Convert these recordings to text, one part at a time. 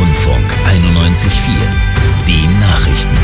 Rundfunk 91.4. Die Nachrichten.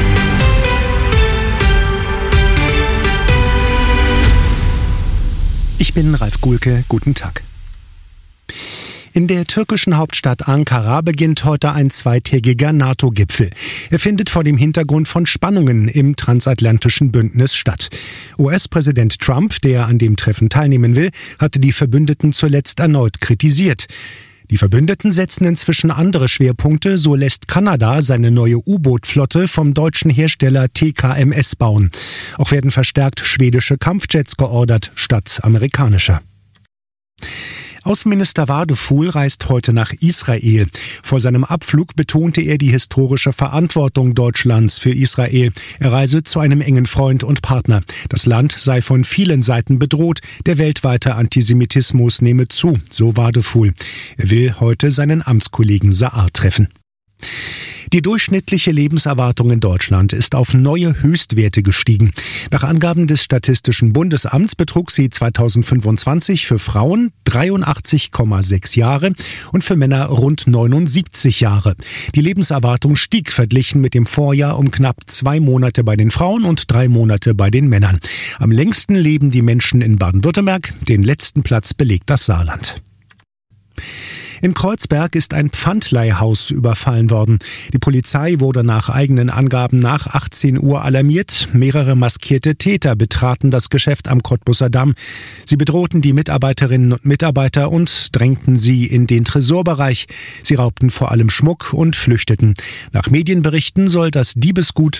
Ich bin Ralf Gulke. Guten Tag. In der türkischen Hauptstadt Ankara beginnt heute ein zweitägiger NATO-Gipfel. Er findet vor dem Hintergrund von Spannungen im transatlantischen Bündnis statt. US-Präsident Trump, der an dem Treffen teilnehmen will, hatte die Verbündeten zuletzt erneut kritisiert. Die Verbündeten setzen inzwischen andere Schwerpunkte, so lässt Kanada seine neue U-Boot-Flotte vom deutschen Hersteller TKMS bauen. Auch werden verstärkt schwedische Kampfjets geordert statt amerikanischer. Außenminister Wadefuhl reist heute nach Israel. Vor seinem Abflug betonte er die historische Verantwortung Deutschlands für Israel. Er reise zu einem engen Freund und Partner. Das Land sei von vielen Seiten bedroht. Der weltweite Antisemitismus nehme zu, so Wadefuhl. Er will heute seinen Amtskollegen Saar treffen. Die durchschnittliche Lebenserwartung in Deutschland ist auf neue Höchstwerte gestiegen. Nach Angaben des Statistischen Bundesamts betrug sie 2025 für Frauen 83,6 Jahre und für Männer rund 79 Jahre. Die Lebenserwartung stieg verglichen mit dem Vorjahr um knapp 2 Monate bei den Frauen und 3 Monate bei den Männern. Am längsten leben die Menschen in Baden-Württemberg. Den letzten Platz belegt das Saarland. In Kreuzberg ist ein Pfandleihhaus überfallen worden. Die Polizei wurde nach eigenen Angaben nach 18 Uhr alarmiert. Mehrere maskierte Täter betraten das Geschäft am Cottbusser Damm. Sie bedrohten die Mitarbeiterinnen und Mitarbeiter und drängten sie in den Tresorbereich. Sie raubten vor allem Schmuck und flüchteten. Nach Medienberichten soll das Diebesgut